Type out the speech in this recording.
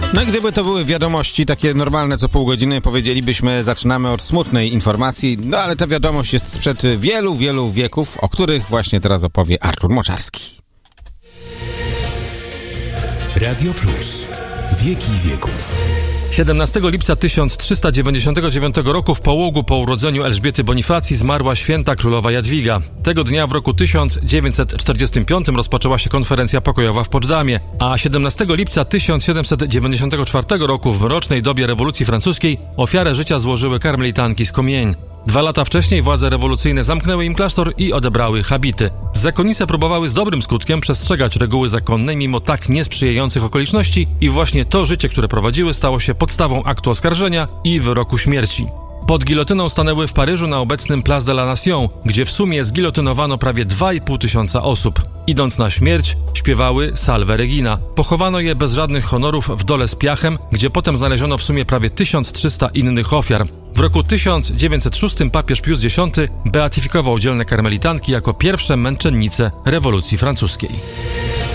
No i gdyby to były wiadomości takie normalne co pół godziny, powiedzielibyśmy, zaczynamy od smutnej informacji, no ale ta wiadomość jest sprzed wielu, wielu wieków, o których właśnie teraz opowie Artur Moczarski. Radio Plus. Wieki wieków. 17 lipca 1399 roku w Połogu po urodzeniu Elżbiety Bonifacji zmarła święta królowa Jadwiga. Tego dnia w roku 1945 rozpoczęła się konferencja pokojowa w Poczdamie, a 17 lipca 1794 roku w mrocznej dobie rewolucji francuskiej ofiarę życia złożyły karmelitanki z Compiègne. 2 lata wcześniej władze rewolucyjne zamknęły im klasztor i odebrały habity. Zakonnice próbowały z dobrym skutkiem przestrzegać reguły zakonnej mimo tak niesprzyjających okoliczności i właśnie to życie, które prowadziły, stało się podstawą aktu oskarżenia i wyroku śmierci. Pod gilotyną stanęły w Paryżu na obecnym Place de la Nation, gdzie w sumie zgilotynowano prawie 2,5 tysiąca osób. Idąc na śmierć, śpiewały Salve Regina. Pochowano je bez żadnych honorów w dole z piachem, gdzie potem znaleziono w sumie prawie 1300 innych ofiar. W roku 1906 papież Pius X beatyfikował dzielne karmelitanki jako pierwsze męczennice rewolucji francuskiej.